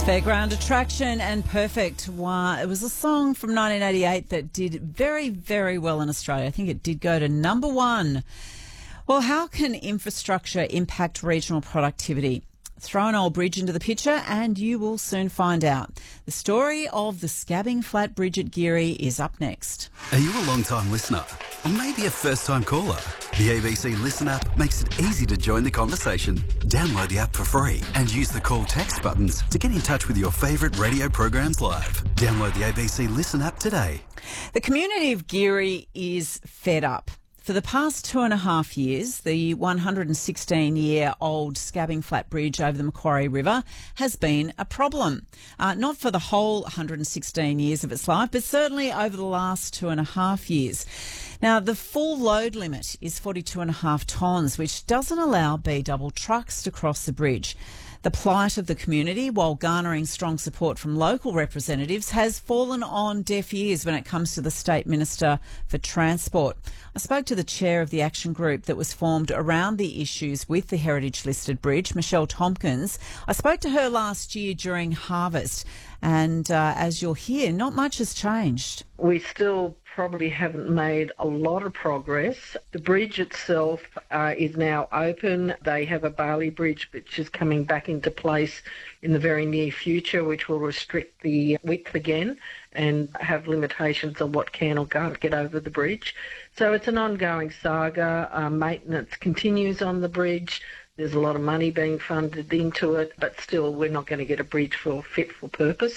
Fairground Attraction and Perfect. Wow. It was a song from 1988 that did very, very well in Australia. I think it did go to number one. Well, how can infrastructure impact regional productivity? Throw an old bridge into the picture and you will soon find out. The story of the Scabbing Flat Bridge at Geary is up next. Are you a long-time listener? Or maybe a first-time caller? The ABC Listen app makes it easy to join the conversation. Download the app for free and use the call text buttons to get in touch with your favourite radio programs live. Download the ABC Listen app today. The community of Geary is fed up. For the past 2.5 years, the 116-year-old Scabbing Flat Bridge over the Macquarie River has been a problem. Not for the whole 116 years of its life, but certainly over the last 2.5 years. Now, the full load limit is 42.5 tonnes, which doesn't allow B-double trucks to cross the bridge. The plight of the community, while garnering strong support from local representatives, has fallen on deaf ears when it comes to the State Minister for Transport. I spoke to the chair of the action group that was formed around the issues with the heritage-listed bridge, Michelle Tompkins. I spoke to her last year during harvest, and as you'll hear, not much has changed. We still probably haven't made a lot of progress. The bridge itself is now open. They have a Barley Bridge which is coming back into place in the very near future, which will restrict the width again and have limitations on what can or can't get over the bridge. So it's an ongoing saga. Maintenance continues on the bridge. There's a lot of money being funded into it, but still we're not going to get a bridge fit for purpose.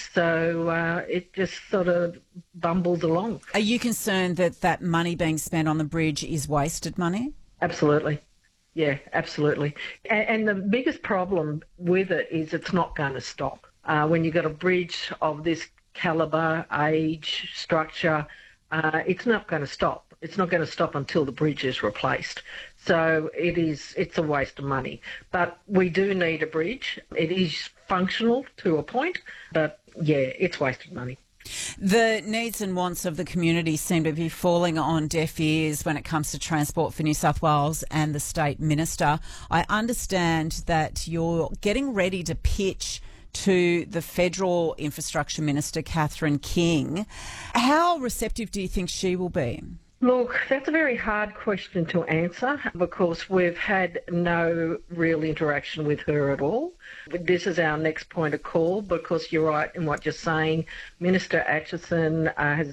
So it just sort of bumbles along. Are you concerned that that money being spent on the bridge is wasted money? Absolutely. Yeah, absolutely. And the biggest problem with it is it's not going to stop. When you've got a bridge of this calibre, age, structure, it's not going to stop. It's not going to stop until the bridge is replaced. So it's a waste of money. But we do need a bridge. It is functional to a point, but yeah, it's wasted money. The needs and wants of the community seem to be falling on deaf ears when it comes to Transport for New South Wales and the State Minister. I understand that you're getting ready to pitch to the Federal Infrastructure Minister, Catherine King. How receptive do you think she will be? Look, that's a very hard question to answer because we've had no real interaction with her at all. This is our next point of call because you're right in what you're saying. Minister Aitchison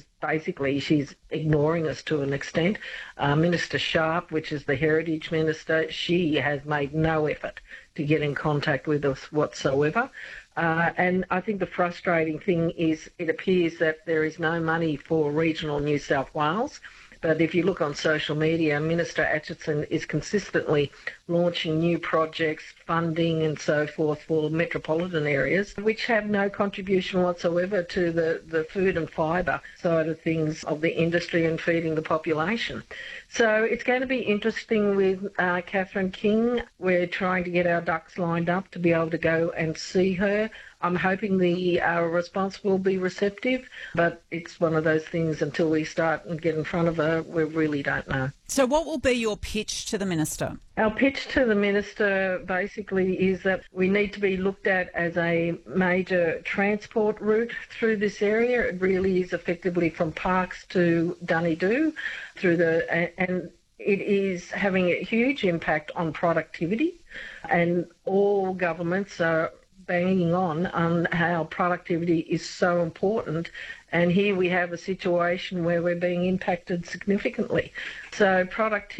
she's ignoring us to an extent. Minister Sharp, which is the Heritage Minister, she has made no effort to get in contact with us whatsoever. And I think the frustrating thing is it appears that there is no money for regional New South Wales. But if you look on social media, Minister Aitchison is consistently launching new projects, funding and so forth for metropolitan areas, which have no contribution whatsoever to the food and fibre side of things of the industry and feeding the population. So it's going to be interesting with Catherine King. We're trying to get our ducks lined up to be able to go and see her. I'm hoping our response will be receptive, but it's one of those things until we start and get in front of her, we really don't know. So what will be your pitch to the Minister? Our pitch to the Minister basically is that we need to be looked at as a major transport route through this area. It really is effectively from Parkes to Dunedoo and it is having a huge impact on productivity, and all governments are banging on how productivity is so important, and here we have a situation where we're being impacted significantly. So productivity